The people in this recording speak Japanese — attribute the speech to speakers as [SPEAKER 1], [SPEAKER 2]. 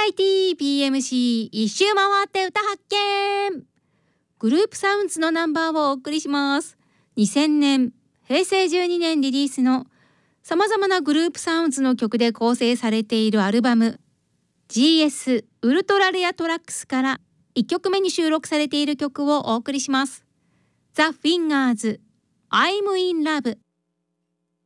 [SPEAKER 1] PITPMC 一周回って歌発見。グループサウンズのナンバーをお送りします。2000年、平成12年リリースのさまざまなグループサウンズの曲で構成されているアルバム GS ウルトラレアトラックスから1曲目に収録されている曲をお送りします。ザ・フィンガーズ I'm in Love。